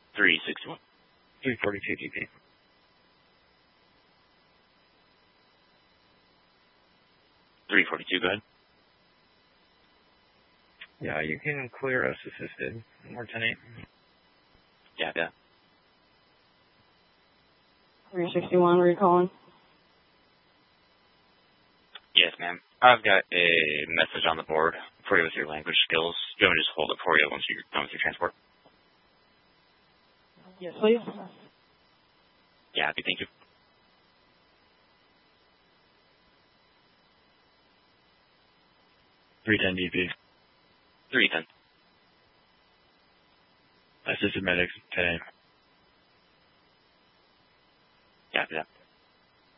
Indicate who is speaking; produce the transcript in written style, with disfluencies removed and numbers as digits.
Speaker 1: 361.
Speaker 2: 342 GP.
Speaker 1: 342, go ahead.
Speaker 2: Yeah, you can clear us assisted. More 10-8.
Speaker 1: Yeah.
Speaker 3: 361, were you calling?
Speaker 1: Yes, ma'am. I've got a message on the board for you with your language skills. Do you want me to just hold it for you once you're done with your transport?
Speaker 3: Yes, please.
Speaker 1: Yeah, happy, thank you.
Speaker 2: $310 DP.
Speaker 1: 310.
Speaker 2: Assisted medics, 10 a.m.
Speaker 1: Yeah.